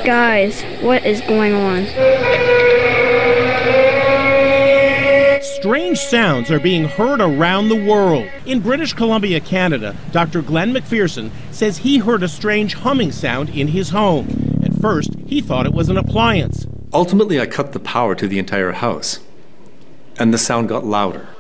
Guys, what is going on? Strange sounds are being heard around the world. In British Columbia, Canada, Dr. Glenn McPherson says he heard a strange humming sound in his home. At first, he thought it was an appliance. Ultimately, I cut the power to the entire house, and the sound got louder.